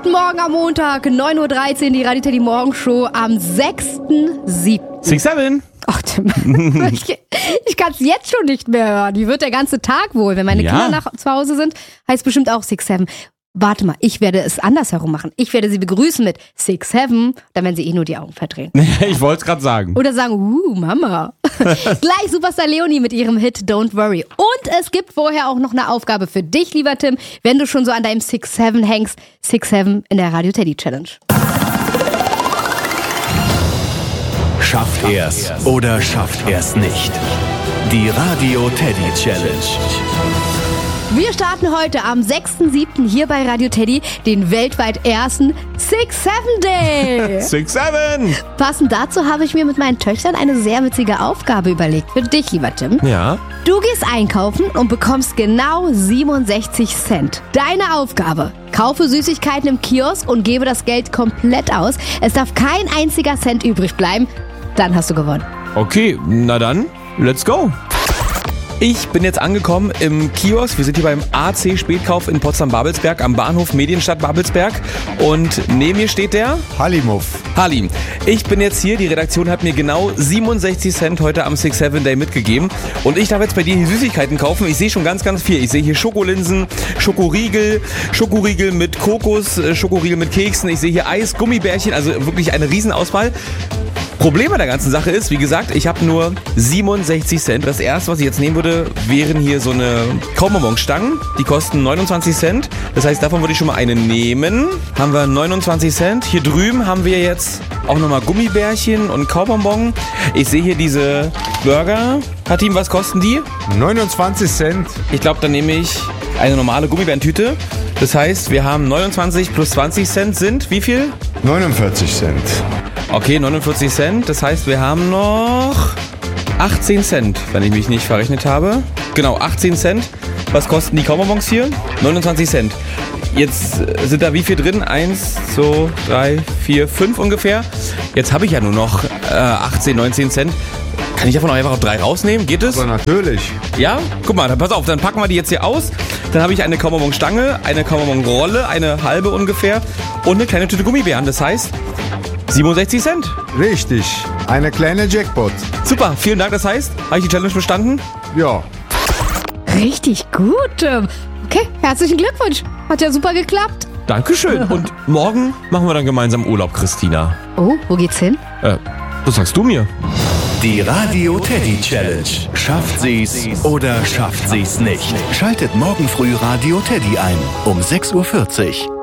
Guten Morgen am Montag, 9.13 Uhr, die Radio Teddy Morgenshow am 6.7. 6-7. Ach, Tim, ich kann es jetzt schon nicht mehr hören. Wie wird der ganze Tag wohl? Wenn meine Kinder zu Hause sind, heißt bestimmt auch 6-7. Warte mal, ich werde es andersherum machen. Ich werde sie begrüßen mit 6-7, dann werden sie nur die Augen verdrehen. Ich wollte es gerade sagen. Oder sagen, Mama. Gleich Superstar Leonie mit ihrem Hit Don't Worry. Und es gibt vorher auch noch eine Aufgabe für dich, lieber Tim, wenn du schon so an deinem 6-7 hängst. 6-7 in der Radio Teddy Challenge. Schafft er's oder schafft er's nicht? Die Radio Teddy Challenge. Wir starten heute am 6.7. hier bei Radio Teddy den weltweit ersten 6-7 Day. 6-7. Passend dazu habe ich mir mit meinen Töchtern eine sehr witzige Aufgabe überlegt. Für dich, lieber Tim. Ja. Du gehst einkaufen und bekommst genau 67 Cent. Deine Aufgabe: Kaufe Süßigkeiten im Kiosk und gebe das Geld komplett aus. Es darf kein einziger Cent übrig bleiben. Dann hast du gewonnen. Okay, na dann, let's go. Ich bin jetzt angekommen im Kiosk. Wir sind hier beim AC Spätkauf in Potsdam-Babelsberg am Bahnhof Medienstadt Babelsberg. Und neben mir steht der Halimov. Halim. Ich bin jetzt hier. Die Redaktion hat mir genau 67 Cent heute am 6-7 Day mitgegeben. Und ich darf jetzt bei dir die Süßigkeiten kaufen. Ich sehe schon ganz, ganz viel. Ich sehe hier Schokolinsen, Schokoriegel mit Kokos, Schokoriegel mit Keksen. Ich sehe hier Eis, Gummibärchen. Also wirklich eine Riesenauswahl. Problem bei der ganzen Sache ist, wie gesagt, ich habe nur 67 Cent. Das erste, was ich jetzt nehmen würde, wären hier so eine Kaubonbonstangen. Die kosten 29 Cent. Das heißt, davon würde ich schon mal eine nehmen. Haben wir 29 Cent. Hier drüben haben wir jetzt auch nochmal Gummibärchen und Kaubonbon. Ich sehe hier diese Burger. Hatim, was kosten die? 29 Cent. Ich glaube, dann nehme ich eine normale Gummibärentüte. Das heißt, wir haben 29 plus 20 Cent sind wie viel? 49 Cent. Okay, 49 Cent. Das heißt, wir haben noch 18 Cent, wenn ich mich nicht verrechnet habe. Genau, 18 Cent. Was kosten die Kaubonbons hier? 29 Cent. Jetzt sind da wie viel drin? 1, 2, 3, 4, 5 ungefähr. Jetzt habe ich ja nur noch 18, 19 Cent. Kann ich davon auch einfach 3 rausnehmen? Geht es? Aber natürlich. Ja? Guck mal, dann pass auf, dann packen wir die jetzt hier aus. Dann habe ich eine Kaubonbon-Stange, eine Kaubonbon-Rolle, eine halbe ungefähr und eine kleine Tüte Gummibären. Das heißt 67 Cent. Richtig. Eine kleine Jackpot. Super, vielen Dank. Das heißt, habe ich die Challenge bestanden? Ja. Richtig gut, Tim. Okay, herzlichen Glückwunsch. Hat ja super geklappt. Dankeschön. Und morgen machen wir dann gemeinsam Urlaub, Christina. Oh, wo geht's hin? Das sagst du mir. Die Radio Teddy Challenge. Schafft sie's oder schafft sie's nicht? Schaltet morgen früh Radio Teddy ein um 6.40 Uhr.